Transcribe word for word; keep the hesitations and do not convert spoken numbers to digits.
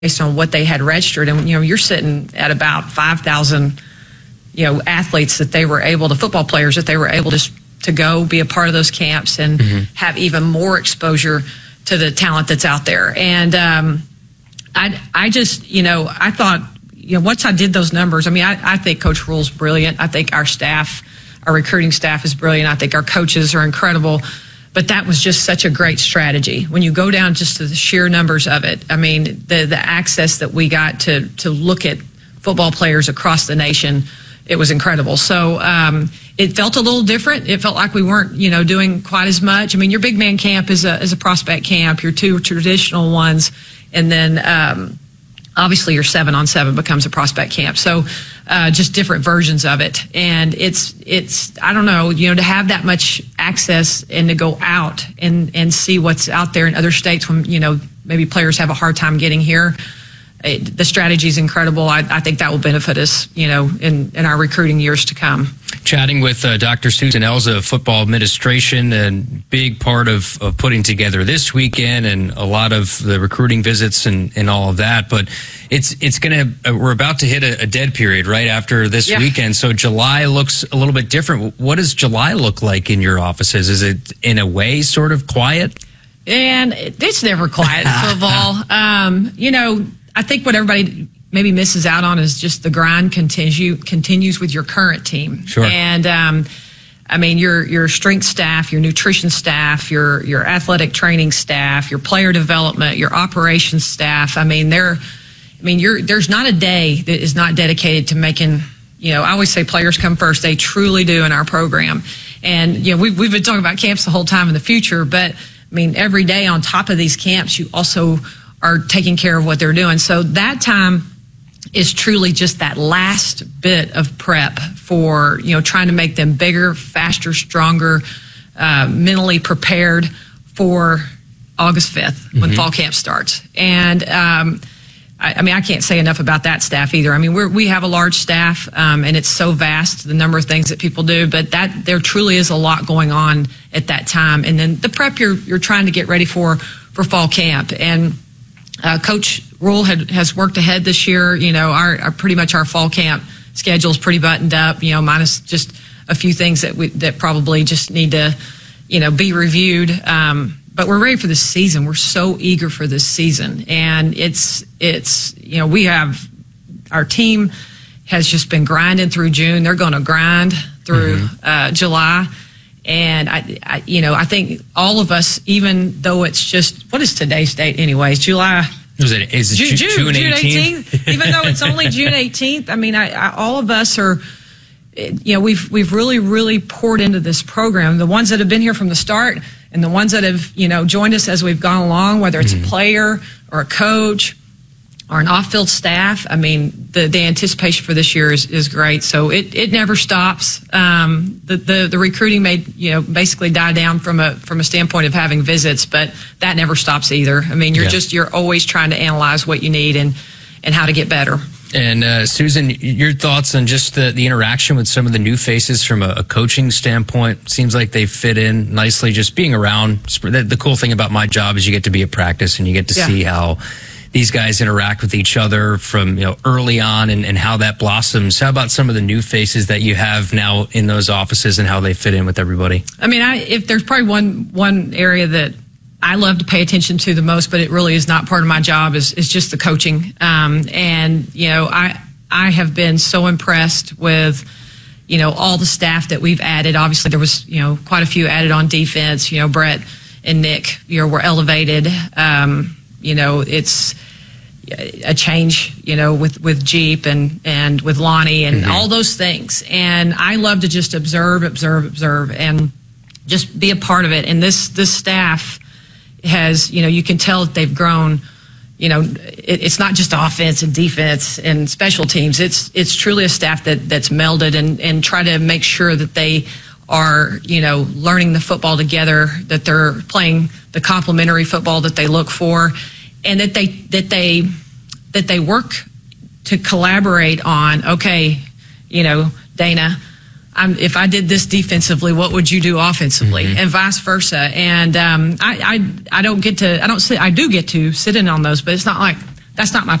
based on what they had registered. And, you know, you're sitting at about five thousand, you know, athletes that they were able to, football players that they were able to, to go be a part of those camps and mm-hmm. have even more exposure to the talent that's out there. And um, I, I just, you know, I thought, you know, once I did those numbers, I mean, I, I think Coach Rhule's brilliant. I think our staff, our recruiting staff is brilliant. I think our coaches are incredible. But that was just such a great strategy. When you go down just to the sheer numbers of it, I mean, the the access that we got to to look at football players across the nation, it was incredible. So um, it felt a little different. It felt like we weren't, you know, doing quite as much. I mean, your big man camp is a is a prospect camp. Your two traditional ones, and then um, obviously your seven on seven becomes a prospect camp. So uh, just different versions of it. And it's, it's, I don't know, you know, to have that much access and to go out and, and see what's out there in other states when, you know, maybe players have a hard time getting here. It, the strategy is incredible. I, I think that will benefit us, you know, in, in our recruiting years to come. Chatting with uh, Doctor Susan Elza, football administration, and big part of, of putting together this weekend and a lot of the recruiting visits and, and all of that. But it's it's going to, uh, we're about to hit a, a dead period right after this yeah. weekend. So July looks a little bit different. What does July look like in your offices? Is it in a way sort of quiet? And it's never quiet in football. Um, you know, I think what everybody maybe misses out on is just the grind continue, continues with your current team. Sure. And, um, I mean, your your strength staff, your nutrition staff, your your athletic training staff, your player development, your operations staff. I mean, they're, I mean, you're, there's not a day that is not dedicated to making, you know, I always say players come first. They truly do in our program. And, you know, we've, we've been talking about camps the whole time in the future, but, I mean, every day on top of these camps, you also are taking care of what they're doing. So that time is truly just that last bit of prep for, you know, trying to make them bigger, faster, stronger, uh, mentally prepared for August fifth when mm-hmm. fall camp starts. And, um, I, I mean, I can't say enough about that staff either. I mean, we're, we have a large staff, um, and it's so vast, the number of things that people do, but that there truly is a lot going on at that time. And then the prep you're, you're trying to get ready for, for fall camp. And, Uh, Coach Rhule had, has worked ahead this year. You know, our, our pretty much our fall camp schedule is pretty buttoned up. You know, minus just a few things that we that probably just need to, you know, be reviewed. Um, but we're ready for this season. We're so eager for this season, and it's it's you know we have our team has just been grinding through June. They're going to grind through mm-hmm. uh, July. And I, I, you know, I think all of us, even though it's just, what is today's date anyways? July. Is it, is it June, June, June eighteenth? Even though it's only June eighteenth, I mean, I, I, all of us are, you know, we've, we've really, really poured into this program. The ones that have been here from the start and the ones that have, you know, joined us as we've gone along, whether it's mm-hmm. a player or a coach or an off-field staff. I mean, the, the anticipation for this year is, is great. So it, it never stops. Um, the, the, the recruiting may, you know, basically die down from a, from a standpoint of having visits, but that never stops either. I mean, you're yeah. just, you're always trying to analyze what you need and, and how to get better. And uh, Susan, your thoughts on just the, the interaction with some of the new faces from a, a coaching standpoint? Seems like they fit in nicely, just being around. The, the cool thing about my job is you get to be at practice and you get to yeah. see how these guys interact with each other from, you know, early on and, and how that blossoms. How about some of the new faces that you have now in those offices and how they fit in with everybody? I mean, I, if there's probably one, one area that I love to pay attention to the most, but it really is not part of my job, is, is just the coaching. Um, and, you know, I, I have been so impressed with, you know, all the staff that we've added. Obviously there was, you know, quite a few added on defense. You know, Brett and Nick, you know, were elevated. Um, You know, it's a change, you know, with, with Jeep and, and with Lonnie and mm-hmm. all those things. And I love to just observe, observe, observe, and just be a part of it. And this, this staff has, you know, you can tell that they've grown. You know, it, it's not just offense and defense and special teams. It's, it's truly a staff that, that's melded and, and try to make sure that they are, you know, learning the football together, that they're playing the complementary football that they look for, and that they that they that they work to collaborate on. Okay, you know, Dana, I'm, if I did this defensively, what would you do offensively, mm-hmm. and vice versa. And um, I, I I don't get to I don't sit I do get to sit in on those, but it's not like that's not my